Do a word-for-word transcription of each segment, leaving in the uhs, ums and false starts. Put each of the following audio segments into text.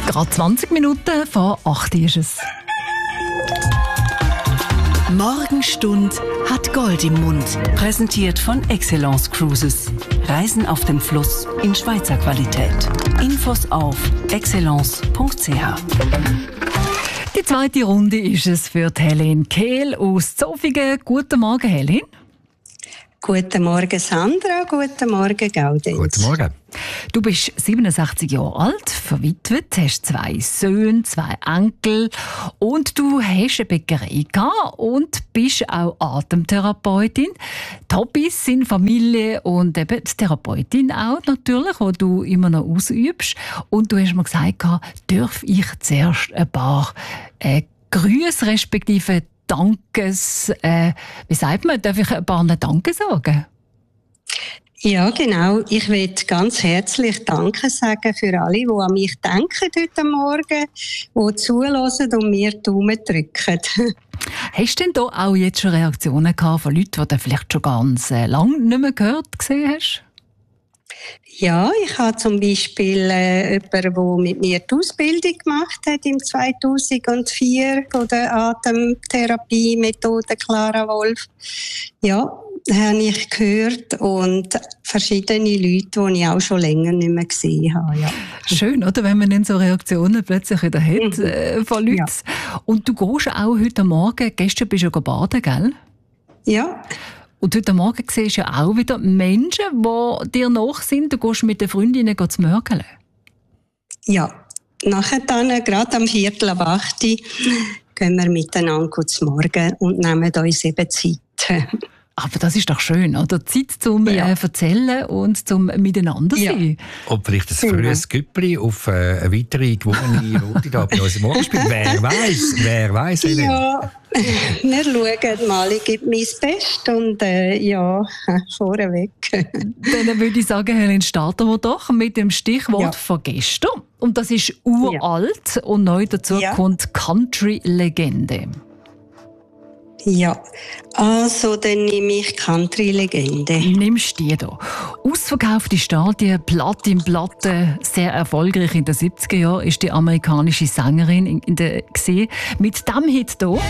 Gerade zwanzig Minuten vor acht ist es. Morgenstund hat Gold im Mund. Präsentiert von Excellence Cruises. Reisen auf dem Fluss in Schweizer Qualität. Infos auf excellence punkt c h. Die zweite Runde ist es für die Helene Kehl aus Zofingen. Guten Morgen, Helene. Guten Morgen, Sandra. Guten Morgen, Gaudenz. Guten Morgen. Du bist siebenundsechzig Jahre alt, verwitwet, hast zwei Söhne, zwei Enkel und du hast eine Bäckerei gehabt und bist auch Atemtherapeutin. Die Hobbys sind Familie und eben die Therapeutin auch natürlich, die du immer noch ausübst. Und du hast mir gesagt, darf ich zuerst ein paar äh, Grüße respektive Dankes, äh, wie sagt man, darf ich ein paar Danke sagen? Ja, genau. Ich will ganz herzlich Danke sagen für alle, die an mich denken heute Morgen, die zuhören und mir die Daumen drücken. Hast du denn da auch jetzt schon Reaktionen gehabt von Leuten, die du vielleicht schon ganz äh, lange nicht mehr gehört gesehen hast? Ja, ich habe zum Beispiel äh, jemanden, der mit mir die Ausbildung gemacht hat im zweitausendvier von der Atemtherapie-Methode Clara Wolf. Ja, habe ich gehört und verschiedene Leute, die ich auch schon länger nicht mehr gesehen habe. Ja. Schön, oder? Wenn man dann so Reaktionen plötzlich wieder hat Mhm. äh, von Leuten. Ja. Und du gehst auch heute Morgen, gestern bist du ja baden, gell? Ja. Und heute Morgen siehst du ja auch wieder Menschen, die dir nach sind. Du gehst mit den Freundinnen zu mörgeln. Ja, nachher dann, gerade am Viertel ab acht, gehen wir miteinander zu Morgen und nehmen uns eben Zeit. Aber das ist doch schön, oder? Zeit zum Ja. äh, Erzählen und zum Miteinander sein. Ja. Ob vielleicht ein frühes Güppli auf äh, eine weitere gewonnene Runde da bei unserem Morgenspiel. Wer weiß, wer weiß. Ja, wir schauen mal. Ich gebe mein Bestes und äh, ja, vorweg. Dann würde ich sagen, Helene, starten wir doch mit dem Stichwort Ja. von gestern. Und das ist uralt und neu dazu Ja. kommt Country-Legende. Ja, also dann nehme ich Country-Legende. Nimmst du die hier? Ausverkaufte Stadien, Platin-Platte, sehr erfolgreich in den siebziger Jahren ist die amerikanische Sängerin in, in der gesehen. Mit diesem Hit hier.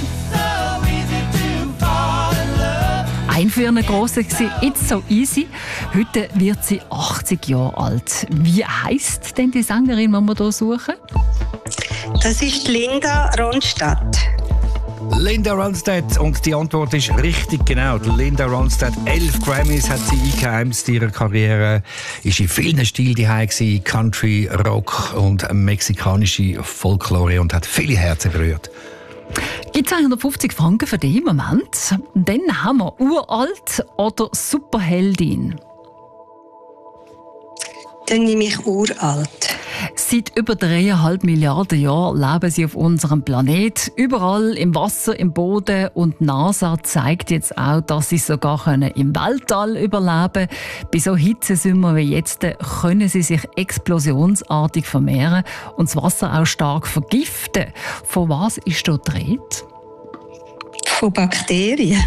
Ein für eine grosse war «It's so easy». Heute wird sie achtzig Jahre alt. Wie heisst denn die Sängerin, die wir hier suchen? Das ist Linda Ronstadt. Linda Ronstadt. Und die Antwort ist richtig genau. Linda Ronstadt, elf Grammys hat sie eingeheimst in ihrer Karriere. Ist in vielen Stilen daheim gewesen, Country, Rock und mexikanische Folklore und hat viele Herzen berührt. Gibt zweihundertfünfzig Franken für den Moment. Dann haben wir uralt oder Superheldin. Dann nehme ich uralt. Seit über dreieinhalb Milliarden Jahren leben sie auf unserem Planet. Überall im Wasser, im Boden. Und NASA zeigt jetzt auch, dass sie sogar können im Weltall überleben können. Bei so Hitzesümmern wie jetzt können sie sich explosionsartig vermehren und das Wasser auch stark vergiften. Von was ist da die Rede? Von Bakterien.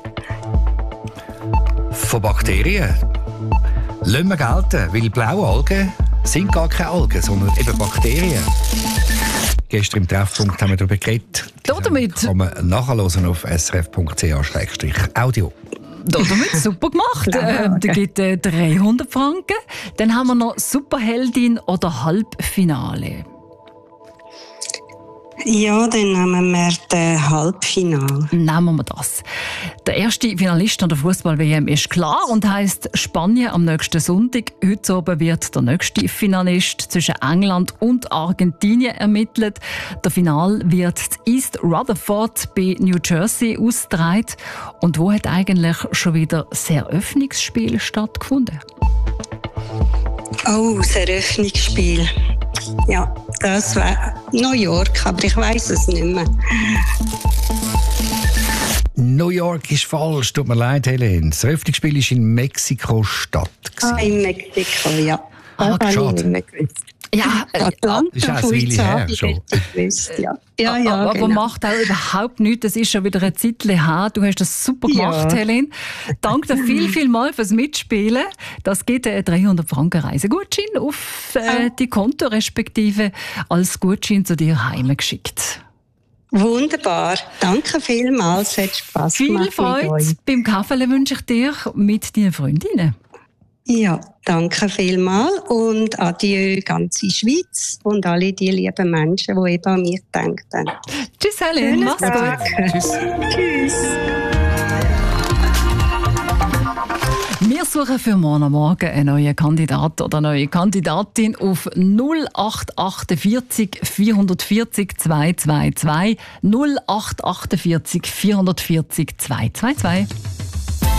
Von Bakterien? Lassen wir gelten, weil blaue Algen sind gar keine Algen, sondern eben Bakterien. Gestern im Treffpunkt haben wir darüber geredet. Damit kann man nachhören auf s r f punkt c h audio. Damit super gemacht. äh, da gibt es äh, dreihundert Franken. Dann haben wir noch Superheldin oder Halbfinale. Ja, dann nehmen wir das Halbfinale. Nehmen wir das. Der erste Finalist an der Fußball-W M ist klar und heisst Spanien am nächsten Sonntag. Heute Abend wird der nächste Finalist zwischen England und Argentinien ermittelt. Der Final wird in East Rutherford bei New Jersey ausgetragen. Und wo hat eigentlich schon wieder das Eröffnungsspiel stattgefunden? Oh, das Eröffnungsspiel. Ja, das war New York, aber ich weiss es nicht mehr. New York ist falsch, tut mir leid, Helene. Das Eröffnungsspiel war in Mexiko-Stadt. Ah, in Mexiko, ja. Ah, Das habe ich schade. nicht mehr gewusst. Ja, äh, Atlanta, ist auch eine Weile her schon. Ja, ja, ja, aber genau. macht auch überhaupt nichts. Das ist schon wieder ein Zeitchen her. Du hast das super gemacht, Ja. Helen. Danke dir viel, viel mal fürs Mitspielen. Das gibt einen dreihundert Franken Reisegutschein auf äh, die Konto, respektive als Gutschein zu dir heimgeschickt. Wunderbar. Danke vielmals. Es hat Spass Viel gemacht mit Freude euch. beim Kaffee wünsche ich dir mit deinen Freundinnen. Ja, danke vielmals und adieu ganze Schweiz und alle die lieben Menschen, die eben an mich denken. Tschüss, Helen. Schönen Mach's Tag. gut. Tschüss. Tschüss. Wir suchen für morgen Morgen einen neuen Kandidat oder eine neue Kandidatin auf null acht achtundvierzig vierhundertvierzig zweihundertzweiundzwanzig null acht achtundvierzig vierhundertvierzig zweihundertzweiundzwanzig.